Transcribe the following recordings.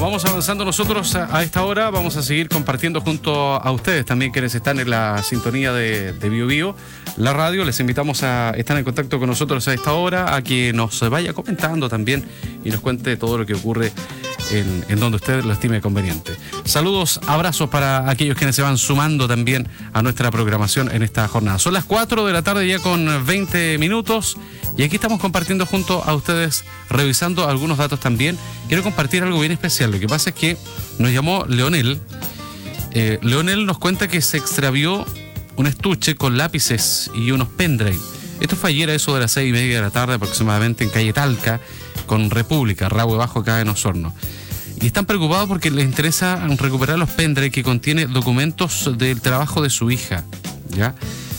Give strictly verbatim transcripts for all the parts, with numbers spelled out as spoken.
vamos avanzando nosotros a, a esta hora. Vamos a seguir compartiendo junto a ustedes también, quienes están en la sintonía de, de Bio Bio, la radio. Les invitamos a estar en contacto con nosotros a esta hora, a que nos vaya comentando también y nos cuente todo lo que ocurre en, en donde usted lo estime conveniente. Saludos, abrazos para aquellos quienes se van sumando también a nuestra programación en esta jornada. Son las cuatro de la tarde ya con veinte minutos y aquí estamos compartiendo junto a ustedes, revisando algunos datos también. Quiero compartir algo bien especial. Lo que pasa es que nos llamó Leonel. Eh, Leonel nos cuenta que se extravió un estuche con lápices y unos pendrive. Esto fue ayer a eso de las seis y media de la tarde aproximadamente en calle Talca con República, Rahue Bajo, acá en Osorno. Y están preocupados porque les interesa recuperar los pendrive que contiene documentos del trabajo de su hija, ¿ya?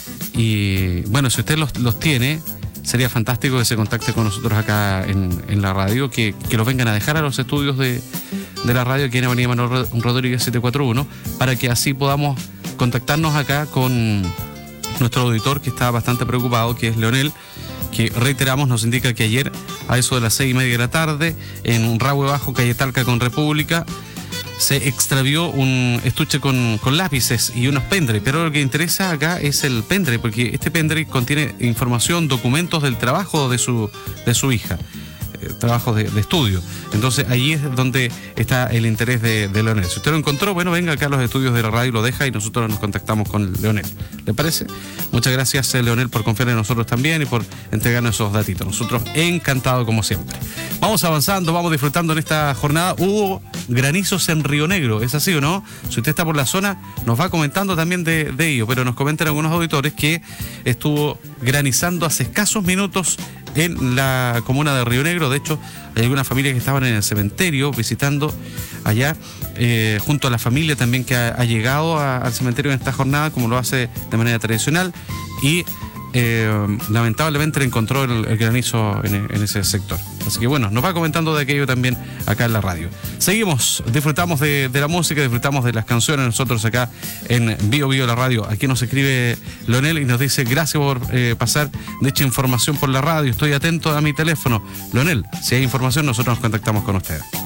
Y bueno, si usted los, los tiene, sería fantástico que se contacte con nosotros acá en, en la radio, que, que los vengan a dejar a los estudios de, de la radio aquí en Avenida Manuel Rodríguez setecientos cuarenta y uno, para que así podamos contactarnos acá con nuestro auditor, que está bastante preocupado, que es Leonel, que reiteramos nos indica que ayer a eso de las seis y media de la tarde en Rahue Bajo, calle Talca con República, se extravió un estuche con, con lápices y unos pendrive, pero lo que interesa acá es el pendrive, porque este pendrive contiene información, documentos del trabajo de su, de su hija, eh, trabajos de, de estudio. Entonces allí es donde está el interés de, de Leonel. Si usted lo encontró, bueno, venga acá a los estudios de la radio, lo deja y nosotros nos contactamos con Leonel. ¿Le parece? Muchas gracias, Leonel, por confiar en nosotros también y por entregarnos esos datitos. Nosotros encantados como siempre. Vamos avanzando, vamos disfrutando en esta jornada. Hubo granizos en Río Negro, ¿es así o no? Si usted está por la zona, nos va comentando también de, de ello, pero nos comentan algunos auditores que estuvo granizando hace escasos minutos en la comuna de Río Negro. De hecho, hay algunas familias que estaban en el cementerio visitando allá, eh, junto a la familia también que ha, ha llegado a, al cementerio en esta jornada, como lo hace de manera tradicional, y eh, lamentablemente le encontró el, el granizo en, en ese sector. Así que bueno, nos va comentando de aquello también acá en la radio. Seguimos, disfrutamos de, de la música, disfrutamos de las canciones nosotros acá en Bio Bio la radio. Aquí nos escribe Leonel y nos dice: gracias por eh, pasar dicha información por la radio, estoy atento a mi teléfono. Leonel, si hay información nosotros nos contactamos con usted.